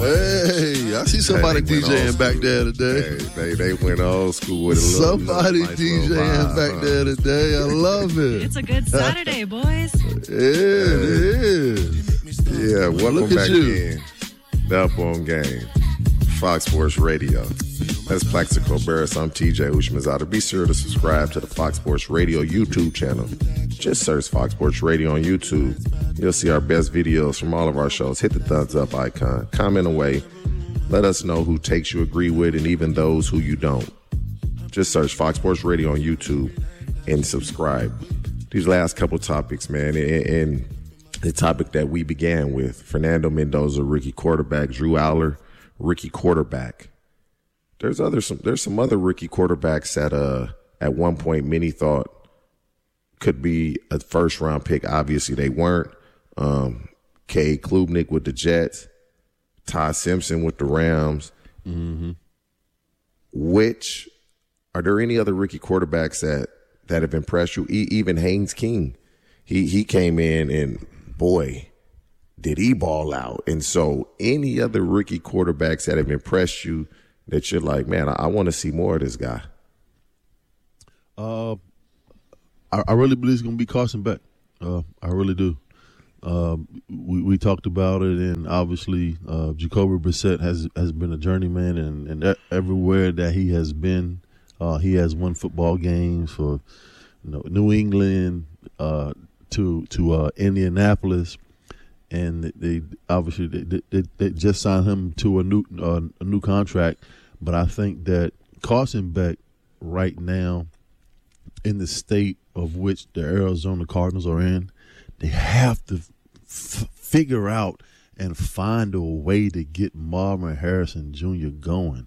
Hey, I see somebody DJing back there today. Hey, they went old school with a little. Somebody nice DJing back there today. I love it. It's a good Saturday, boys. It is. Yeah, welcome Look at back you. in. The Up On Game, Fox Sports Radio. That's Plaxico Barris. I'm TJ Ushmanzada. Be sure to subscribe to the Fox Sports Radio YouTube channel. Just search Fox Sports Radio on YouTube. You'll see our best videos from all of our shows. Hit the thumbs up icon. Comment away. Let us know who takes you agree with and even those who you don't. Just search Fox Sports Radio on YouTube and subscribe. These last couple topics, man, and the topic that we began with, Fernando Mendoza, rookie quarterback, Drew Aller, rookie quarterback. There's some other rookie quarterbacks that at one point many thought could be a first round pick. Obviously they weren't. Cade Klubnik with the Jets, Ty Simpson with the Rams. Mm-hmm. Which are there any other rookie quarterbacks that have impressed you? Even Haynes King, he came in and boy, did he ball out. And so any other rookie quarterbacks that have impressed you that you're like, man, I want to see more of this guy? I really believe it's going to be Carson Beck. I really do. We talked about it, and obviously Jacoby Brissett has been a journeyman, and everywhere that he has been, he has won football games for New England to Indianapolis, and they obviously they just signed him to a new contract. But I think that Carson Beck right now, in the state of which the Arizona Cardinals are in, they have to figure out and find a way to get Marvin Harrison Jr. going.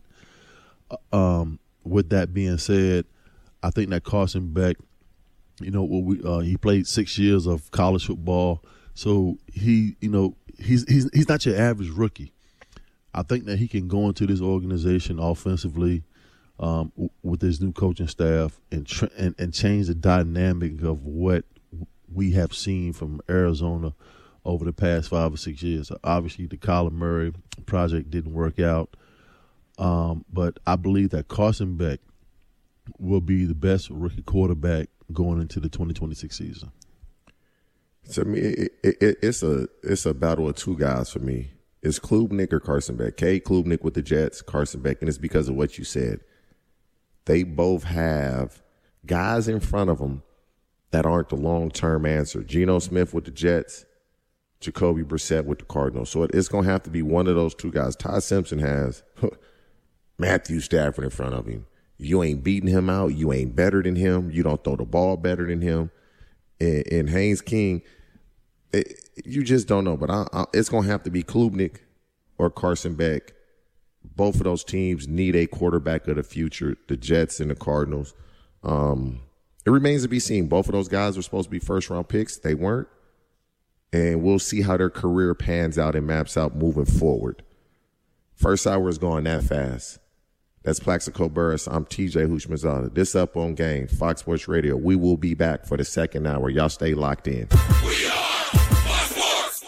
With that being said, I think that Carson Beck, he played 6 years of college football, so he's not your average rookie. I think that he can go into this organization offensively with his new coaching staff and change the dynamic of what we have seen from Arizona over the past 5 or 6 years. Obviously, the Kyler Murray project didn't work out, but I believe that Carson Beck will be the best rookie quarterback going into the 2026 season. To me, it's a battle of two guys for me. It's Klubnik or Carson Beck. Cade Klubnik with the Jets, Carson Beck, and it's because of what you said. They both have guys in front of them that aren't the long-term answer. Geno Smith with the Jets, Jacoby Brissett with the Cardinals. So it's going to have to be one of those two guys. Ty Simpson has Matthew Stafford in front of him. You ain't beating him out. You ain't better than him. You don't throw the ball better than him. And Haynes King, you just don't know. But it's going to have to be Klubnik or Carson Beck. Both of those teams need a quarterback of the future, the Jets and the Cardinals. It remains to be seen. Both of those guys were supposed to be first-round picks. They weren't. And we'll see how their career pans out and maps out moving forward. First hour is going that fast. That's Plaxico Burris. I'm TJ Hushmanzada. This Up On Game, Fox Sports Radio. We will be back for the second hour. Y'all stay locked in. We are Fox Sports.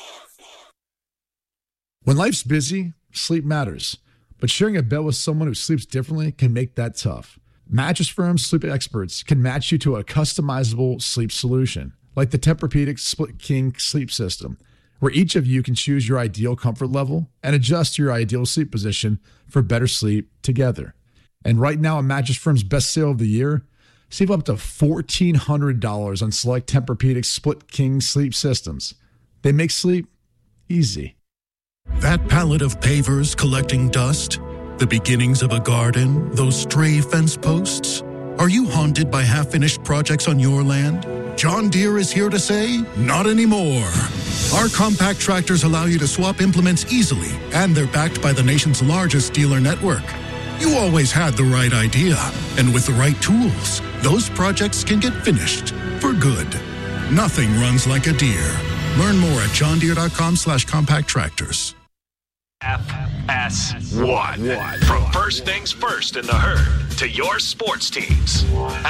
When life's busy, sleep matters. But sharing a bed with someone who sleeps differently can make that tough. Mattress Firm sleep experts can match you to a customizable sleep solution, like the Tempur-Pedic Split King sleep system, where each of you can choose your ideal comfort level and adjust your ideal sleep position for better sleep together. And right now, on Mattress Firm's best sale of the year, save up to $1,400 on select Tempur-Pedic Split King sleep systems. They make sleep easy. That pallet of pavers collecting dust? The beginnings of a garden? Those stray fence posts? Are you haunted by half-finished projects on your land? John Deere is here to say, not anymore. Our compact tractors allow you to swap implements easily, and they're backed by the nation's largest dealer network. You always had the right idea, and with the right tools, those projects can get finished for good. Nothing runs like a Deere. Learn more at johndeere.com/compact tractors. FS FS1. From first things first in the herd to your sports teams,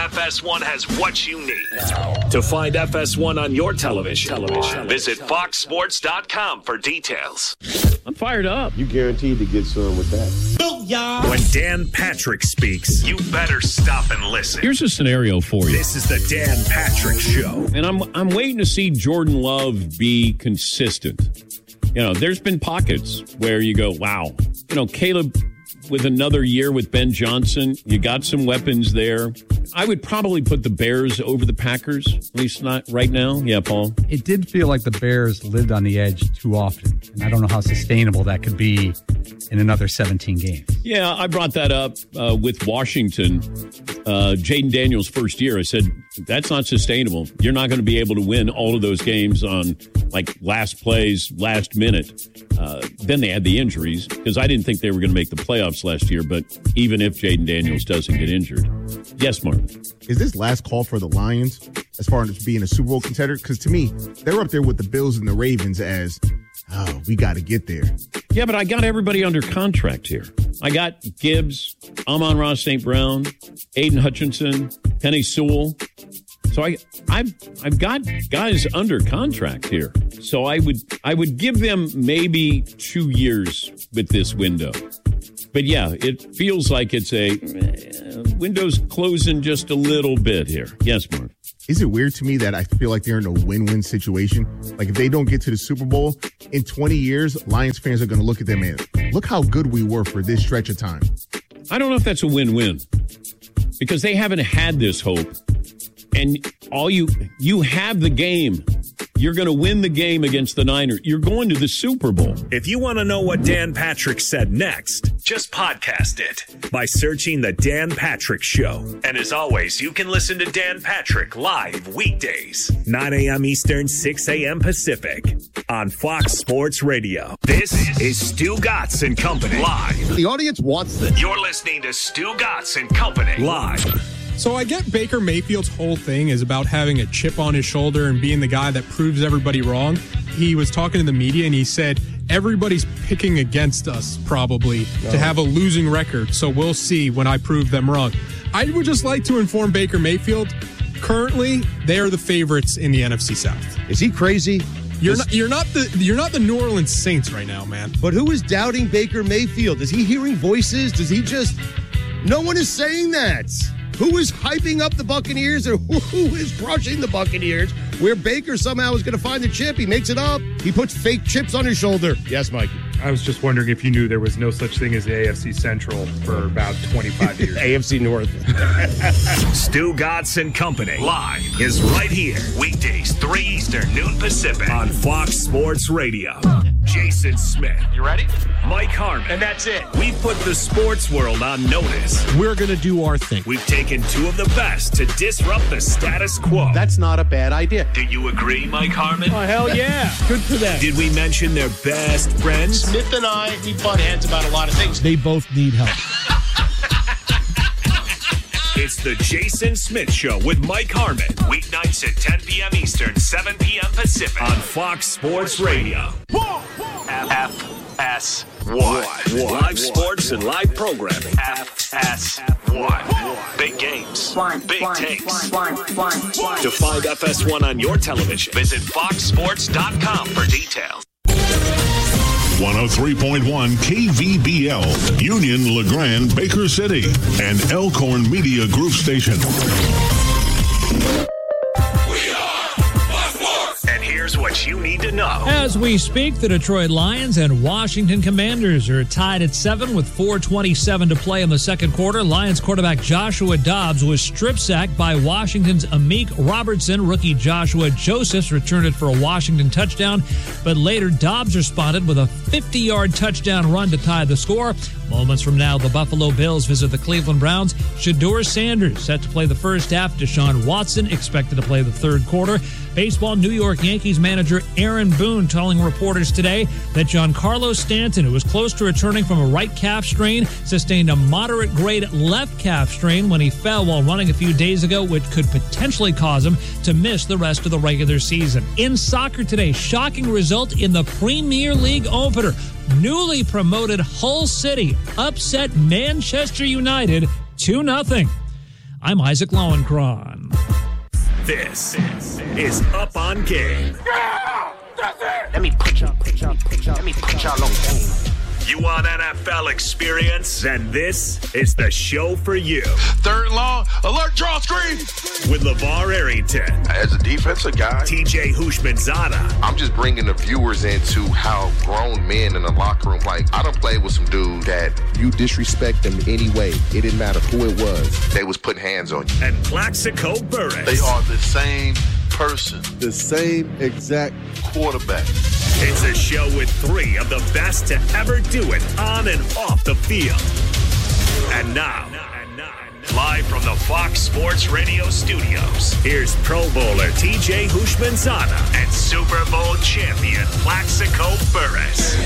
FS1 has what you need. To find FS1 on your television, visit foxsports.com for details. I'm fired up. You guaranteed to get some with that. Booyah! When Dan Patrick speaks, you better stop and listen. Here's a scenario for you. This is the Dan Patrick Show. And I'm waiting to see Jordan Love be consistent. You know, there's been pockets where you go, wow. You know, Caleb, with another year with Ben Johnson, you got some weapons there. I would probably put the Bears over the Packers, at least not right now. Yeah, Paul? It did feel like the Bears lived on the edge too often, and I don't know how sustainable that could be in another 17 games. Yeah, I brought that up with Washington. Jaden Daniels' first year, I said, that's not sustainable. You're not going to be able to win all of those games on, like, last plays, last minute. Then they had the injuries, because I didn't think they were going to make the playoffs last year, but even if Jaden Daniels doesn't get injured. Yes, Mark. Is this last call for the Lions as far as being a Super Bowl contender? Because to me, they're up there with the Bills and the Ravens as, oh, we got to get there. Yeah, but I got everybody under contract here. I got Gibbs, Amon-Ra St. Brown, Aiden Hutchinson, Penny Sewell. So I've got guys under contract here. So I would give them maybe 2 years with this window. But yeah, it feels like it's a window's closing just a little bit here. Yes, Mark. Is it weird to me that I feel like they're in a win-win situation? Like if they don't get to the Super Bowl in 20 years, Lions fans are going to look at them and look how good we were for this stretch of time. I don't know if that's a win-win because they haven't had this hope. And all you have the game. You're going to win the game against the Niners. You're going to the Super Bowl. If you want to know what Dan Patrick said next, just podcast it by searching The Dan Patrick Show. And as always, you can listen to Dan Patrick live weekdays, 9 a.m. Eastern, 6 a.m. Pacific on Fox Sports Radio. This is Stu Gatz and Company live. The audience wants this. You're listening to Stu Gatz and Company live. So I get Baker Mayfield's whole thing is about having a chip on his shoulder and being the guy that proves everybody wrong. He was talking to the media and he said, everybody's picking against us probably to have a losing record. So we'll see when I prove them wrong. I would just like to inform Baker Mayfield, currently they are the favorites in the NFC South. Is he crazy? You're not the New Orleans Saints right now, man. But who is doubting Baker Mayfield? Is he hearing voices? Does he just... No one is saying that. Who is hyping up the Buccaneers or who is crushing the Buccaneers where Baker somehow is going to find the chip? He makes it up. He puts fake chips on his shoulder. Yes, Mikey. I was just wondering if you knew there was no such thing as the AFC Central for about 25 years. AFC North. Stu Gatz and Company live is right here. Weekdays, 3 Eastern, noon Pacific on Fox Sports Radio. Jason Smith. You ready? Mike Harmon. And that's it. We put the sports world on notice. We're going to do our thing. We've taken two of the best to disrupt the status quo. That's not a bad idea. Do you agree, Mike Harmon? Oh, hell yeah. Good for them. Did we mention their best friends? Smith and I, we butt heads about a lot of things. They both need help. It's the Jason Smith Show with Mike Harmon. Weeknights at 10 p.m. Eastern, 7 p.m. Pacific on Fox Sports Radio. FS1. Live sports and live programming. FS1. Big games. Big takes. To find FS1 on your television, visit foxsports.com for details. 103.1 KVBL, Union, LeGrand, Baker City, and Elkhorn Media Group Station. And here's what you need to know. As we speak, the Detroit Lions and Washington Commanders are tied at 7 with 4:27 to play in the second quarter. Lions quarterback Joshua Dobbs was strip sacked by Washington's Amik Robertson. Rookie Joshua Josephs returned it for a Washington touchdown, but later Dobbs responded with a 50-yard touchdown run to tie the score. Moments from now, the Buffalo Bills visit the Cleveland Browns. Shedeur Sanders set to play the first half. Deshaun Watson expected to play the third quarter. Baseball New York Yankees manager Aaron Boone telling reporters today that Giancarlo Stanton, who was close to returning from a right calf strain, sustained a moderate grade left calf strain when he fell while running a few days ago, which could potentially cause him to miss the rest of the regular season. In soccer today, shocking result in the Premier League opener. Newly promoted Hull City upset Manchester United 2-0. I'm Isaac Lowenkron. This is Up on Game. Yeah, that's it. Let me put y'all on game. You want NFL experience? Then this is the show for you. Third long, alert, draw, screen. With LeVar Arrington. As a defensive guy, TJ Houshmandzadeh. I'm just bringing the viewers into how grown men in the locker room, like, I done played with some dude that you disrespect them anyway. It didn't matter who it was. They was putting hands on you. And Plaxico Burress. They are the same person. The same exact quarterback. It's a show with three of the best to ever do it on and off the field. And now, live from the Fox Sports Radio studios, here's Pro Bowler TJ Houshmandzadeh and Super Bowl champion Plaxico Burress.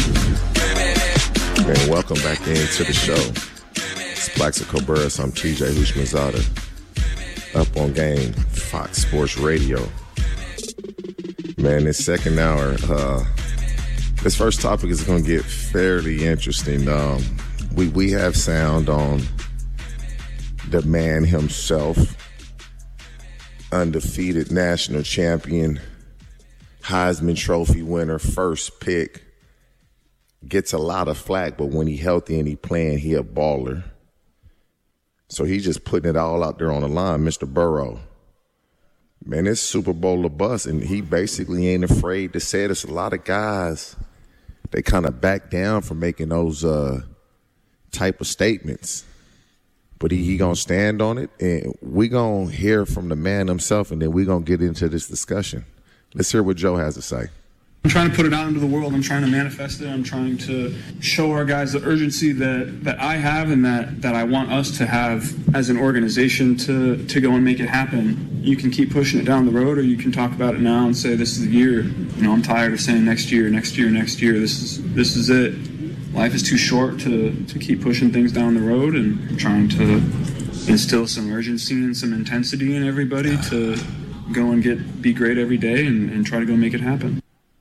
Man, welcome back into the show. It's Plaxico Burress. I'm TJ Houshmandzadeh. Up on Game, Fox Sports Radio. Man, this second hour, this first topic is going to get fairly interesting. We have sound on the man himself, undefeated national champion, Heisman Trophy winner, first pick. Gets a lot of flack, but when he healthy and he playing, he a baller. So he's just putting it all out there on the line, Mr. Burrow. Man, it's Super Bowl or bust, and he basically ain't afraid to say it. There's a lot of guys, they kind of back down from making those type of statements. But he going to stand on it, and we going to hear from the man himself, and then we going to get into this discussion. Let's hear what Joe has to say. I'm trying to put it out into the world. I'm trying to manifest it. I'm trying to show our guys the urgency that I have and that I want us to have as an organization to go and make it happen. You can keep pushing it down the road, or you can talk about it now and say, this is the year. You know, I'm tired of saying next year. This is it. Life is too short to keep pushing things down the road, and I'm trying to instill some urgency and some intensity in everybody to go and be great every day and try to go make it happen.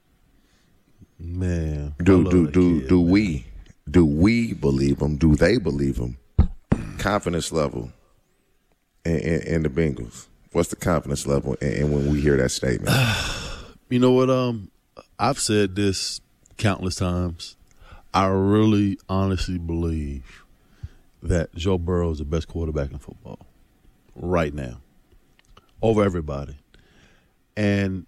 Man, do we believe them? Do they believe them? Confidence level in the Bengals. What's the confidence level? And when we hear that statement, you know what? I've said this countless times. I really, honestly believe that Joe Burrow is the best quarterback in football right now, over everybody, and.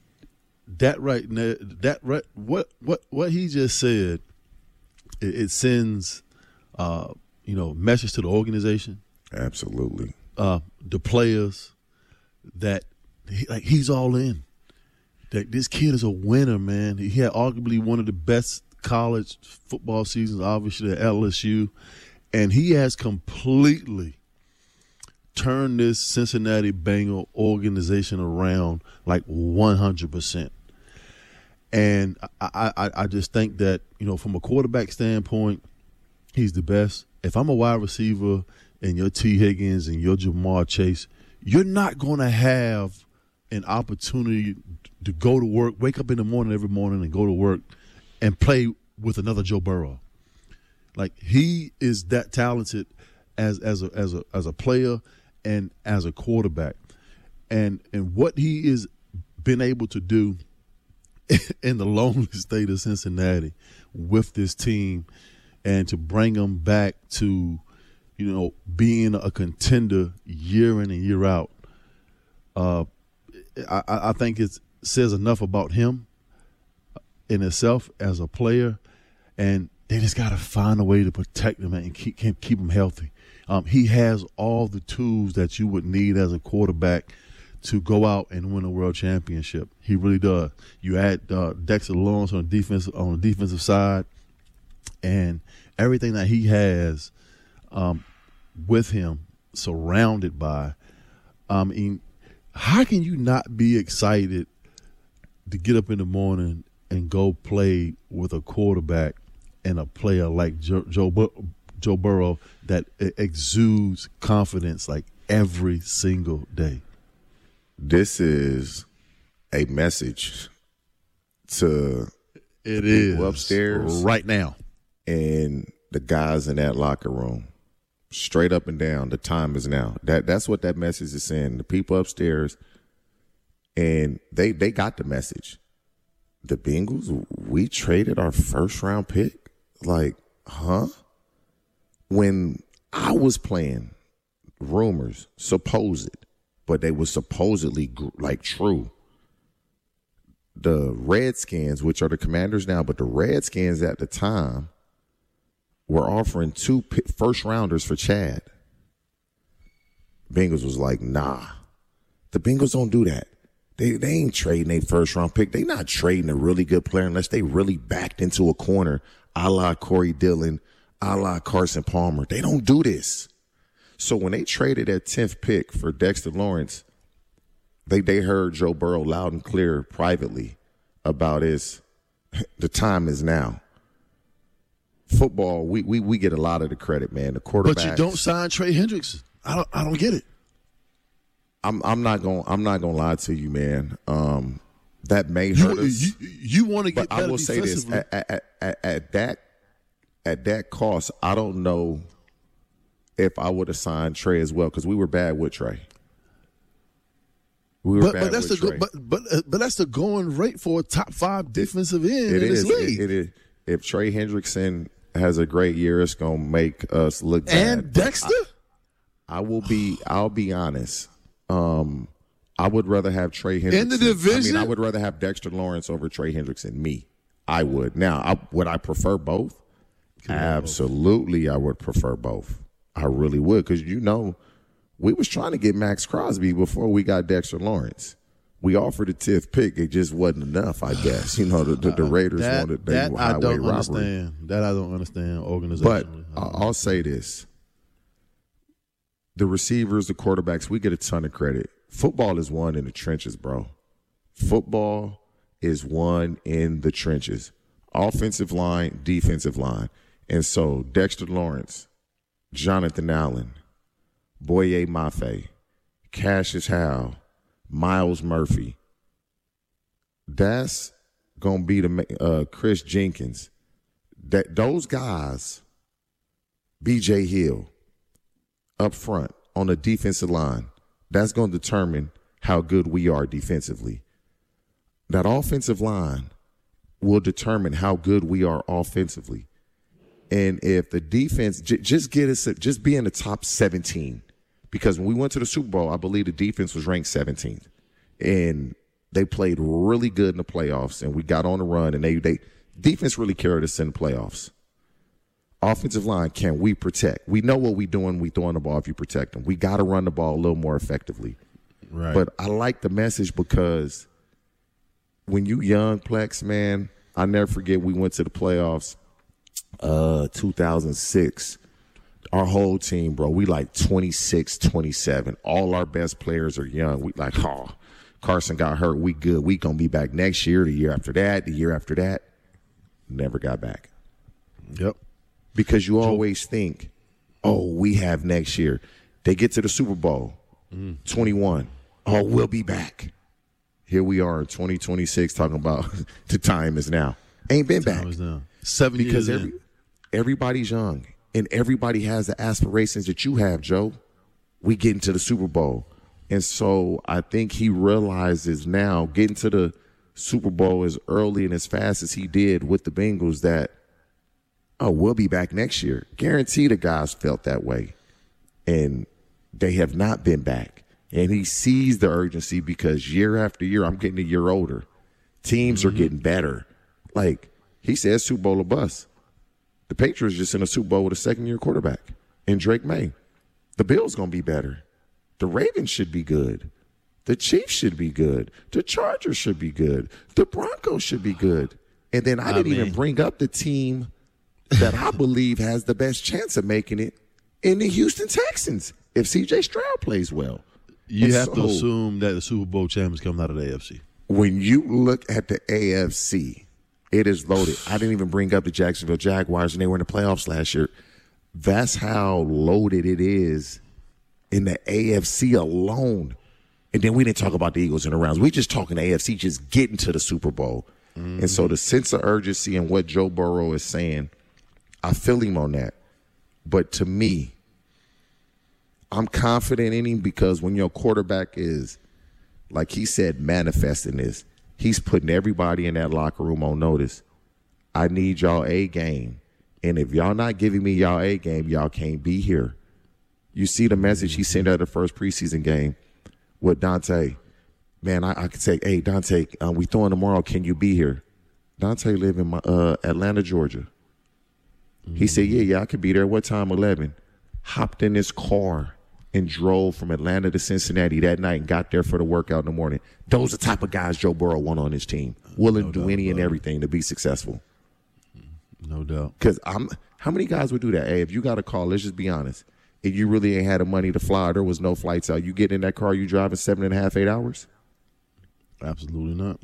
What he just said, it sends message to the organization. Absolutely. The players that he's all in. That this kid is a winner, man. He had arguably one of the best college football seasons, obviously at LSU, and he has completely turn this Cincinnati Bengal organization around like 100%. And I just think that, from a quarterback standpoint, he's the best. If I'm a wide receiver and you're T. Higgins and you're Jamar Chase, you're not going to have an opportunity to go to work, wake up in the morning every morning and go to work and play with another Joe Burrow. Like, he is that talented as a player and as a quarterback, and what he has been able to do in the lonely state of Cincinnati with this team, and to bring them back to, being a contender year in and year out, I think it says enough about him in itself as a player, and they just got to find a way to protect him and keep him healthy. He has all the tools that you would need as a quarterback to go out and win a world championship. He really does. You add Dexter Lawrence on the defensive side, and everything that he has with him, surrounded by. How can you not be excited to get up in the morning and go play with a quarterback and a player like Joe Burrow that exudes confidence like every single day. This is a message to it the is people upstairs right now and the guys in that locker room. Straight up and down, the time is now. That's what that message is saying. The people upstairs, and they got the message. The Bengals, we traded our first-round pick? Like, huh? When I was playing, rumors, supposed, but they were supposedly, like, true. The Redskins, which are the Commanders now, but the Redskins at the time were offering 2 first-rounders for Chad. Bengals was like, nah. The Bengals don't do that. They ain't trading a first-round pick. They not trading a really good player unless they really backed into a corner, a la Corey Dillon, a la Carson Palmer. They don't do this. So when they traded that 10th pick for Dexter Lawrence, they heard Joe Burrow loud and clear privately about the time is now. Football, we get a lot of the credit, man. The quarterbacks. But you don't sign Trey Hendricks. I don't get it. I'm not gonna lie to you, man. That may hurt us. You want to get better. I will say this: at that cost, I don't know if I would have signed Trey as well because we were bad with Trey. But that's the going rate for a top 5 defensive end in this league. It is. If Trey Hendrickson has a great year, it's gonna make us look bad. And Dexter, I'll be honest. I would rather have Trey Hendrickson in the division. I would rather have Dexter Lawrence over Trey Hendrickson. Me, I would. Now, would I prefer both? Absolutely, I would prefer both. I really would, because we was trying to get Max Crosby before we got Dexter Lawrence. We offered a 10th pick. It just wasn't enough, I guess. The Raiders wanted they were highway robbery. That I don't understand organizationally. But I'll say this. The receivers, the quarterbacks, we get a ton of credit. Football is won in the trenches, bro. Football is won in the trenches. Offensive line, defensive line. And so Dexter Lawrence, Jonathan Allen, Boye Mafe, Cassius Howe, Miles Murphy. That's going to be the Chris Jenkins. Those guys, B.J. Hill, up front on the defensive line, that's going to determine how good we are defensively. That offensive line will determine how good we are offensively. And if the defense just be in the top 17, because when we went to the Super Bowl, I believe the defense was ranked 17th, and they played really good in the playoffs, and we got on the run, and they defense really carried us in the playoffs. Offensive line, can we protect? We know what we're doing. We throwing the ball if you protect them. We got to run the ball a little more effectively. Right. But I like the message because when you young, Plex, man, I never forget we went to the playoffs 2006. Our whole team, bro, we like 26, 27. All our best players are young. We like, Carson got hurt. We good. We going to be back next year, the year after that, the year after that. Never got back. Yep. Because you always think, we have next year. They get to the Super Bowl, 21. We'll be back. Here we are in 2026 talking about the time is now. Ain't been back. 7 years because everybody's young, and everybody has the aspirations that you have, Joe. We get into the Super Bowl. And so I think he realizes now, getting to the Super Bowl as early and as fast as he did with the Bengals, that we'll be back next year. Guarantee the guys felt that way. And they have not been back. And he sees the urgency because year after year, I'm getting a year older. Teams are getting better. Like, he says Super Bowl or bust. The Patriots just in a Super Bowl with a second-year quarterback in Drake May. The Bills going to be better. The Ravens should be good. The Chiefs should be good. The Chargers should be good. The Broncos should be good. And then I didn't even bring up the team that I believe has the best chance of making it in the Houston Texans if C.J. Stroud plays well. You have to assume that the Super Bowl champions coming out of the AFC. when you look at the AFC, it is loaded. I didn't even bring up the Jacksonville Jaguars, and they were in the playoffs last year. That's how loaded it is in the AFC alone. And then we didn't talk about the Eagles and the Rams. We just talking the AFC just getting to the Super Bowl. Mm-hmm. And so the sense of urgency and what Joe Burrow is saying, I feel him on that. But to me, I'm confident in him because when your quarterback is, like he said, manifesting this, he's putting everybody in that locker room on notice. I need y'all A game. And if y'all not giving me y'all A game, y'all can't be here. You see the message he sent at the first preseason game with Dante. Man, I could say, hey, Dante, we throwing tomorrow. Can you be here? Dante live in Atlanta, Georgia. He said, yeah, I could be there. What time? 11. Hopped in his car and drove from Atlanta to Cincinnati that night and got there for the workout in the morning. Those are the type of guys Joe Burrow want on his team. Willing to do any and everything to be successful. No doubt. Because how many guys would do that? Hey, if you got a call, let's just be honest. If you really ain't had the money to fly, there was no flights out. You get in that car, you driving 7.5, 8 hours? Absolutely not.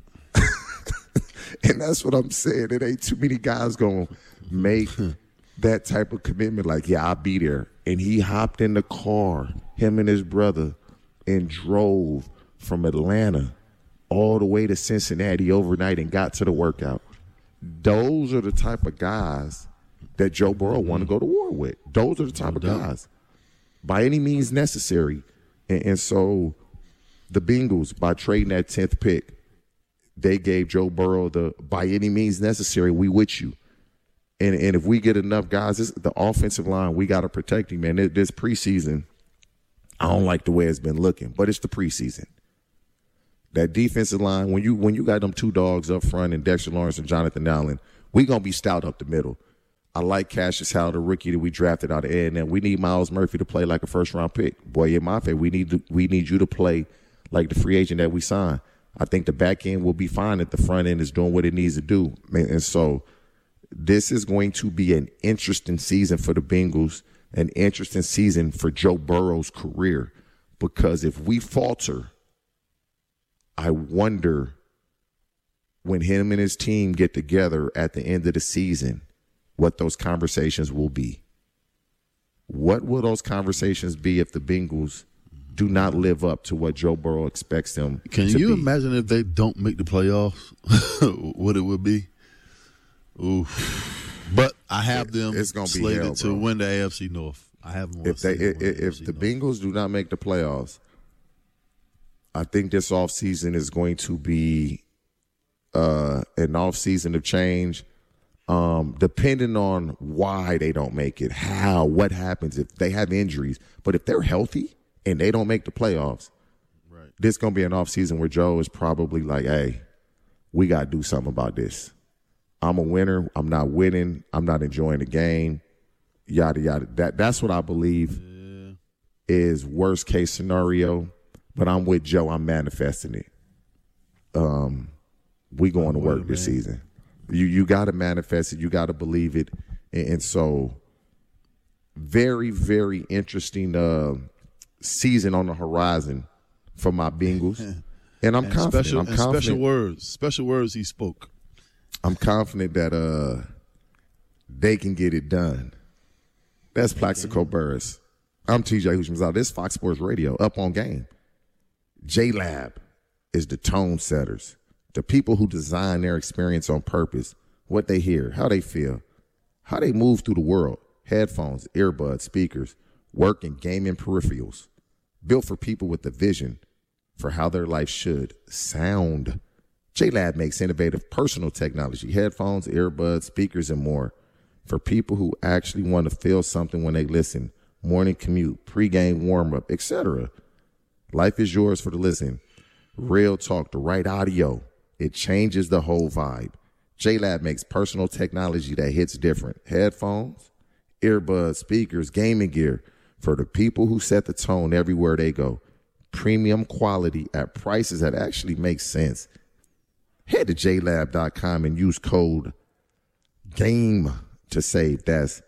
And that's what I'm saying. It ain't too many guys going to make that type of commitment like, yeah, I'll be there. And he hopped in the car, him and his brother, and drove from Atlanta all the way to Cincinnati overnight and got to the workout. Those are the type of guys that Joe Burrow want to go to war with. Those are the type of guys, by any means necessary. And so the Bengals, by trading that 10th pick, they gave Joe Burrow the by any means necessary, we with you. And if we get enough guys, the offensive line, we got to protect him, man. This preseason, I don't like the way it's been looking, but it's the preseason. That defensive line, when you got them two dogs up front and Dexter Lawrence and Jonathan Allen, we going to be stout up the middle. I like Cassius Howell, the rookie that we drafted out of A&M. We need Myles Murphy to play like a first-round pick. Boy, in my favor, we need you to play like the free agent that we signed. I think the back end will be fine if the front end is doing what it needs to do. And so this is going to be an interesting season for the Bengals, an interesting season for Joe Burrow's career, because if we falter, I wonder when him and his team get together at the end of the season, what those conversations will be. What will those conversations be if the Bengals do not live up to what Joe Burrow expects them to be? Can you imagine if they don't make the playoffs, what it would be? Ooh. But I have them slated to win the AFC North. I have them. If the Bengals do not make the playoffs, I think this offseason is going to be an offseason of change. Depending on why they don't make it, what happens if they have injuries. But if they're healthy and they don't make the playoffs, right, this is going to be an offseason where Joe is probably like, hey, we got to do something about this. I'm a winner. I'm not winning. I'm not enjoying the game. Yada, yada. That's what I believe is worst case scenario. But I'm with Joe. I'm manifesting it. We going to work this season. You got to manifest it. You got to believe it. And so very, very interesting season on the horizon for my Bengals. And I'm confident. Special words he spoke. I'm confident that they can get it done. That's Plaxico Burress. I'm TJ Hushmanzada. This is Fox Sports Radio, Up on Game. J-Lab is the tone setters. The people who design their experience on purpose, what they hear, how they feel, how they move through the world. Headphones, earbuds, speakers, work and gaming peripherals. Built for people with a vision for how their life should sound. J-Lab makes innovative personal technology, headphones, earbuds, speakers, and more for people who actually want to feel something when they listen. Morning commute, pregame warm-up, etc. Life is yours for the listen. Real talk, the right audio. It changes the whole vibe. J-Lab makes personal technology that hits different. Headphones, earbuds, speakers, gaming gear for the people who set the tone everywhere they go. Premium quality at prices that actually make sense. Head to JLab.com and use code GAME to save. That's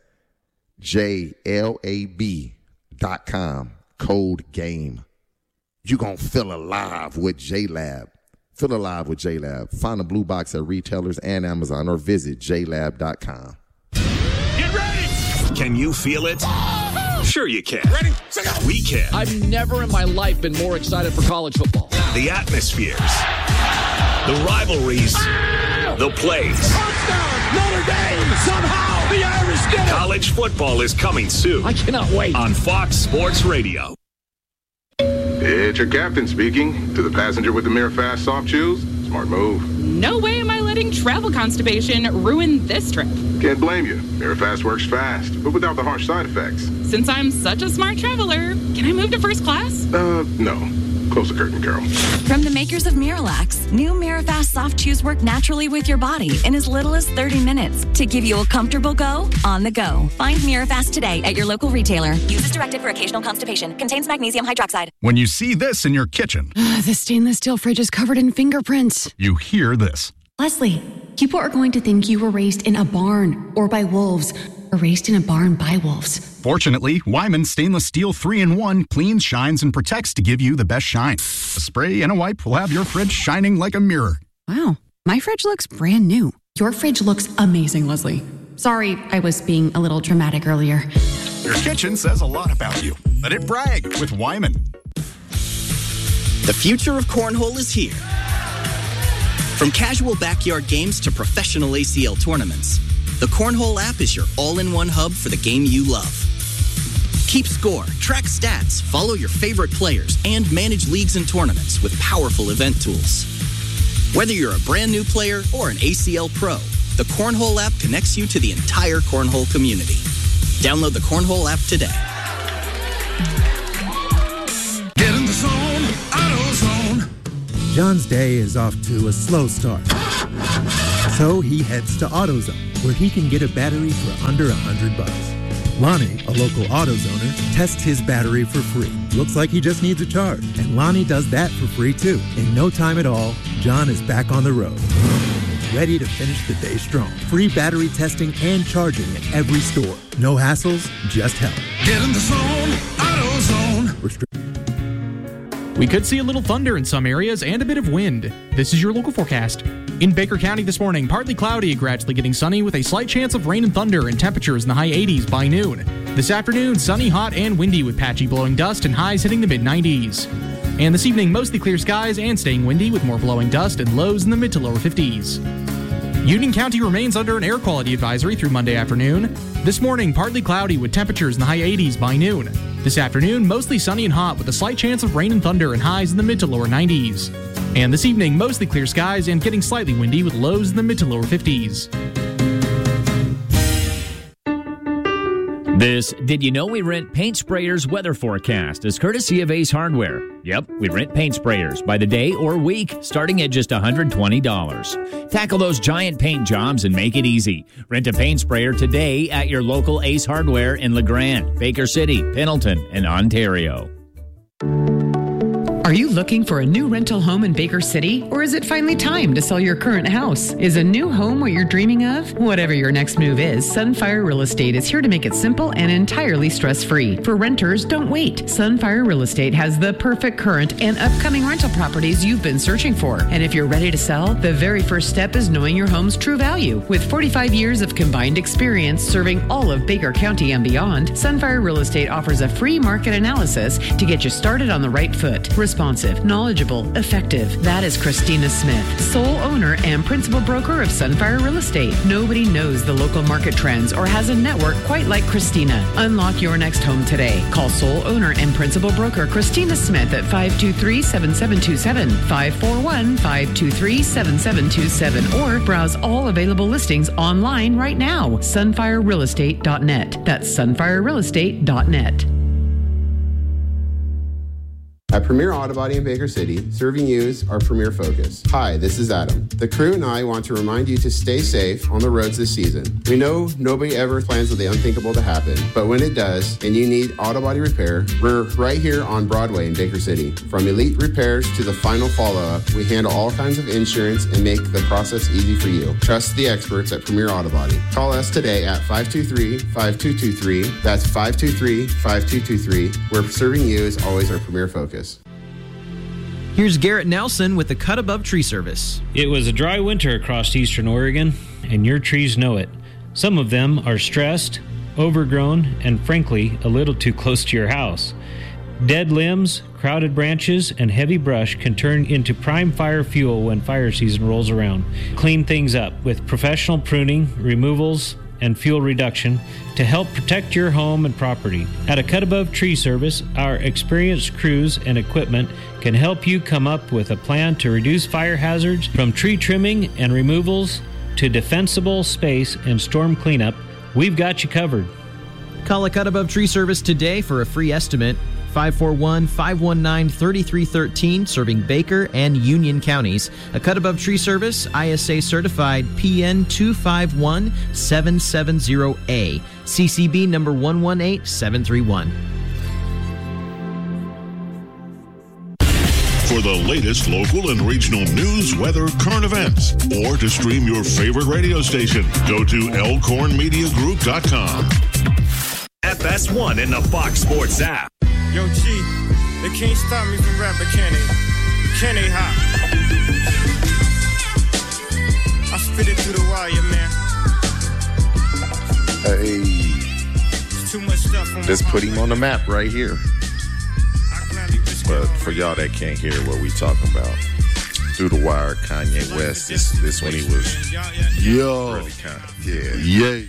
JLAB.com, code GAME. You're going to feel alive with J-Lab. Feel alive with JLab. Find a blue box at retailers and Amazon or visit jlab.com. Get ready! Can you feel it? Sure you can. Ready? We can. I've never in my life been more excited for college football. The atmospheres, the rivalries, the plays. Touchdown! Notre Dame! Somehow the Irish did it! College football is coming soon. I cannot wait. On Fox Sports Radio. It's your captain speaking. To the passenger with the Mirror Fast soft chews, smart move. No way am I letting travel constipation ruin this trip. Can't blame you. Mirror Fast works fast, but without the harsh side effects. Since I'm such a smart traveler, can I move to first class? No. Close the curtain, Carol. From the makers of Miralax, new Mirafast soft chews work naturally with your body in as little as 30 minutes to give you a comfortable go on the go. Find Mirafast today at your local retailer. Use as directed for occasional constipation. Contains magnesium hydroxide. When you see this in your kitchen, the stainless steel fridge is covered in fingerprints. You hear this. Leslie, people are going to think you were raised in a barn or by wolves or raised in a barn by wolves. Fortunately, Wyman Stainless Steel 3-in-1 cleans, shines, and protects to give you the best shine. A spray and a wipe will have your fridge shining like a mirror. Wow, my fridge looks brand new. Your fridge looks amazing, Leslie. Sorry, I was being a little dramatic earlier. Your kitchen says a lot about you. Let it brag with Wyman. The future of cornhole is here. From casual backyard games to professional ACL tournaments, the Cornhole app is your all-in-one hub for the game you love. Keep score, track stats, follow your favorite players, and manage leagues and tournaments with powerful event tools. Whether you're a brand new player or an ACL pro, the Cornhole app connects you to the entire Cornhole community. Download the Cornhole app today. Get in the zone, AutoZone. John's day is off to a slow start. So he heads to AutoZone, where he can get a battery for under $100. Lonnie, a local AutoZoner, tests his battery for free. Looks like he just needs a charge, and Lonnie does that for free too. In no time at all, John is back on the road, ready to finish the day strong. Free battery testing and charging at every store. No hassles, just help. Get in the zone, AutoZone. We could see a little thunder in some areas and a bit of wind. This is your local forecast. In Baker County this morning, partly cloudy, gradually getting sunny with a slight chance of rain and thunder and temperatures in the high 80s by noon. This afternoon, sunny, hot, and windy with patchy blowing dust and highs hitting the mid-90s. And this evening, mostly clear skies and staying windy with more blowing dust and lows in the mid to lower 50s. Union County remains under an air quality advisory through Monday afternoon. This morning, partly cloudy with temperatures in the high 80s by noon. This afternoon, mostly sunny and hot with a slight chance of rain and thunder and highs in the mid to lower 90s. And this evening, mostly clear skies and getting slightly windy with lows in the mid to lower 50s. This Did You Know We Rent Paint Sprayers weather forecast is courtesy of Ace Hardware. Yep, we rent paint sprayers by the day or week, starting at just $120. Tackle those giant paint jobs and make it easy. Rent a paint sprayer today at your local Ace Hardware in LeGrand, Baker City, Pendleton, and Ontario. Are you looking for a new rental home in Baker City? Or is it finally time to sell your current house? Is a new home what you're dreaming of? Whatever your next move is, Sunfire Real Estate is here to make it simple and entirely stress-free. For renters, don't wait. Sunfire Real Estate has the perfect current and upcoming rental properties you've been searching for. And if you're ready to sell, the very first step is knowing your home's true value. With 45 years of combined experience serving all of Baker County and beyond, Sunfire Real Estate offers a free market analysis to get you started on the right foot. Responsive, knowledgeable, effective. That is Christina Smith, sole owner and principal broker of Sunfire Real Estate. Nobody knows the local market trends or has a network quite like Christina. Unlock your next home today. Call sole owner and principal broker Christina Smith at 523-7727, 541-523-7727, or browse all available listings online right now. Sunfirerealestate.net. That's sunfirerealestate.net. At Premier Auto Body in Baker City, serving you is our premier focus. Hi, this is Adam. The crew and I want to remind you to stay safe on the roads this season. We know nobody ever plans for the unthinkable to happen, but when it does, and you need auto body repair, we're right here on Broadway in Baker City. From elite repairs to the final follow-up, we handle all kinds of insurance and make the process easy for you. Trust the experts at Premier Auto Body. Call us today at 523-5223. That's 523-5223, where serving you is always our premier focus. Here's Garrett Nelson with the Cut Above Tree Service. It was a dry winter across eastern Oregon, and your trees know it. Some of them are stressed, overgrown, and frankly, a little too close to your house. Dead limbs, crowded branches, and heavy brush can turn into prime fire fuel when fire season rolls around. Clean things up with professional pruning, removals, and fuel reduction to help protect your home and property. At a Cut Above Tree Service, our experienced crews and equipment can help you come up with a plan to reduce fire hazards from tree trimming and removals to defensible space and storm cleanup. We've got you covered. Call a Cut Above Tree Service today for a free estimate. 541-519-3313, serving Baker and Union counties. A Cut Above Tree Service, ISA certified PN 251-770A, CCB number 118731. For the latest local and regional news, weather, current events, or to stream your favorite radio station, go to elkhornmediagroup.com. FS1 in the Fox Sports app. Yo, G, they can't stop me from rapping, can they? Can they, hop? I spit it through the wire, man. Hey. There's too much stuff on Just put him on the map right here. But for y'all that can't hear what we talking about, Through the Wire, Kanye West, this when he was really kind of, yeah.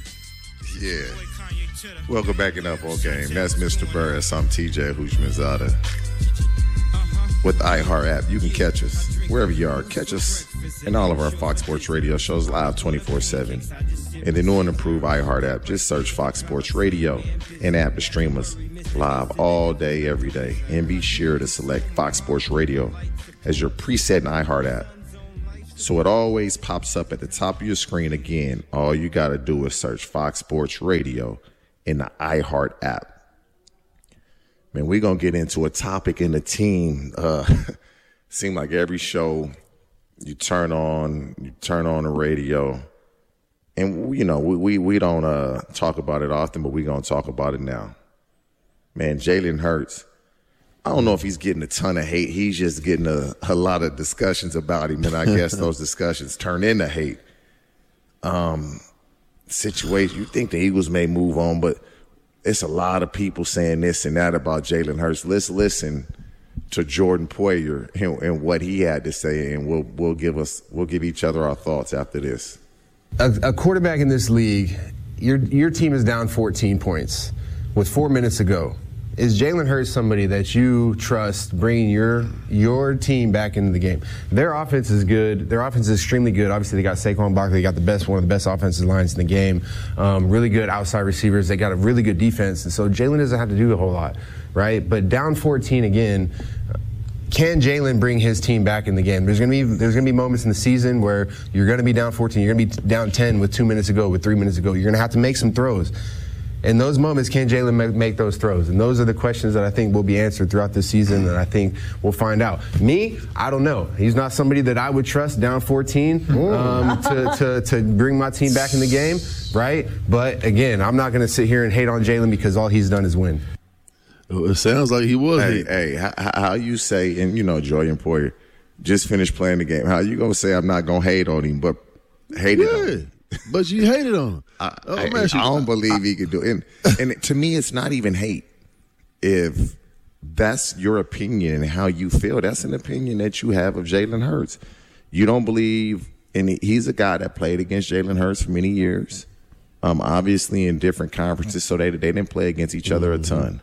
Welcome back in Up On Game. That's Mr. Burris. I'm TJ Hushmanzada. With the iHeart app, you can catch us wherever you are. Catch us in all of our Fox Sports Radio shows live 24/7. In the new and improved iHeart app, just search Fox Sports Radio and app to stream us live all day, every day. And be sure to select Fox Sports Radio as your preset in iHeart app, so it always pops up at the top of your screen. Again, all you got to do is search Fox Sports Radio in the iHeart app. Man, we're going to get into a topic in the team. Seem like every show you turn on the radio, and you know we don't talk about it often, but we're going to talk about it now. Man, Jalen Hurts, I don't know if he's getting a ton of hate. He's just getting a lot of discussions about him, and I guess those discussions turn into hate. Situation, you think the Eagles may move on, but it's a lot of people saying this and that about Jalen Hurts. Let's listen to Jordan Poyer and what he had to say, and we'll give each other our thoughts after this. A quarterback in this league, your team is down 14 points with 4 minutes to go. Is Jalen Hurts somebody that you trust bringing your team back into the game? Their offense is good. Their offense is extremely good. Obviously, they got Saquon Barkley. They got one of the best offensive lines in the game. Really good outside receivers. They got a really good defense. And so Jalen doesn't have to do a whole lot, right? But down 14 again, can Jalen bring his team back in the game? There's gonna be moments in the season where you're gonna be down 14. You're gonna be down 10 with 2 minutes to go, with 3 minutes to go. You're gonna have to make some throws. In those moments, can Jalen make those throws? And those are the questions that I think will be answered throughout this season, and I think we'll find out. Me, I don't know. He's not somebody that I would trust down 14 to bring my team back in the game, right? But, again, I'm not going to sit here and hate on Jalen because all he's done is win. It sounds like he was. Hey, how you say, and, Jordan Poyer just finished playing the game. How you going to say I'm not going to hate on him, but hated on him? But you hated on him. I don't believe he could do it. And to me, it's not even hate. If that's your opinion and how you feel, that's an opinion that you have of Jalen Hurts. You don't believe, and he's a guy that played against Jalen Hurts for many years, obviously in different conferences, so they didn't play against each other a ton.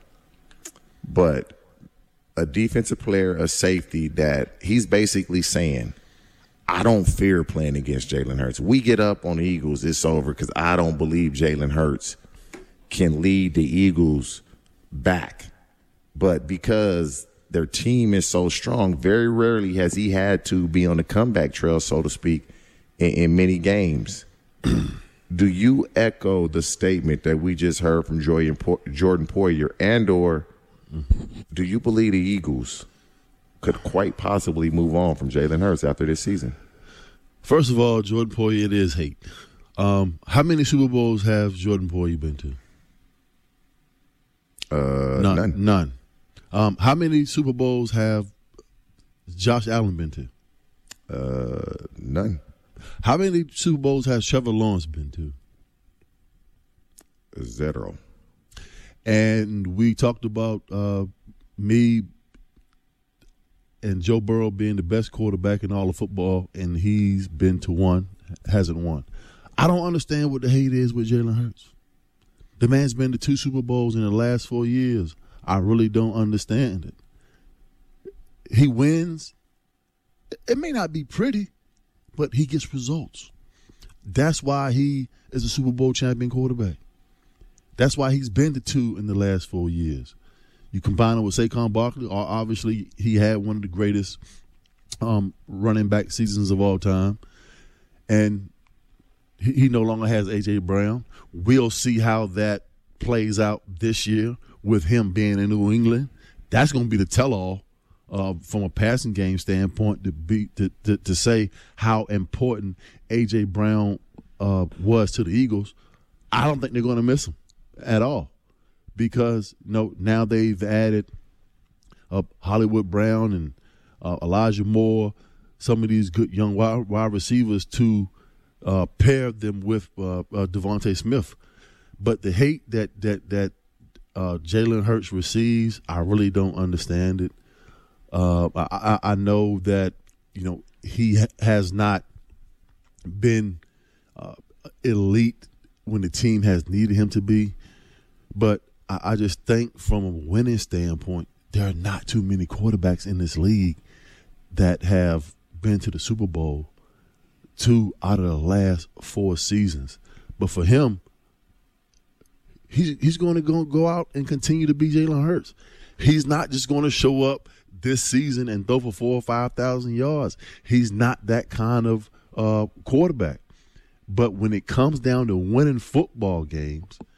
But a defensive player, a safety, that he's basically saying, I don't fear playing against Jalen Hurts. We get up on the Eagles, it's over, because I don't believe Jalen Hurts can lead the Eagles back. But because their team is so strong, very rarely has he had to be on the comeback trail, so to speak, in many games. Do you echo the statement that we just heard from Jordan Poyer, and or do you believe the Eagles could quite possibly move on from Jalen Hurts after this season? First of all, Jordan Poyer, it is hate. How many Super Bowls have Jordan Poyer been to? None. How many Super Bowls have has Josh Allen been to? None. How many Super Bowls has Trevor Lawrence been to? 0. And we talked about me and Joe Burrow being the best quarterback in all of football, and he's been to one, hasn't won. I don't understand what the hate is with Jalen Hurts. The man's been to 2 Super Bowls in the last 4 years. I really don't understand it. He wins. It may not be pretty, but he gets results. That's why he is a Super Bowl champion quarterback. That's why he's been to 2 in the last 4 years. You combine it with Saquon Barkley, obviously he had one of the greatest running back seasons of all time. And he no longer has A.J. Brown. We'll see how that plays out this year with him being in New England. That's going to be the tell-all from a passing game standpoint to say how important A.J. Brown was to the Eagles. I don't think they're going to miss him at all because now they've added Hollywood Brown and Elijah Moore, some of these good young wide receivers to pair them with Devontae Smith. But the hate that Jalen Hurts receives, I really don't understand it. I know that he has not been elite when the team has needed him to be, but I just think from a winning standpoint, there are not too many quarterbacks in this league that have been to the Super Bowl 2 out of the last 4 seasons. But for him, he's going to go out and continue to be Jalen Hurts. He's not just going to show up this season and throw for 4,000 or 5,000 yards. He's not that kind of quarterback. But when it comes down to winning football games,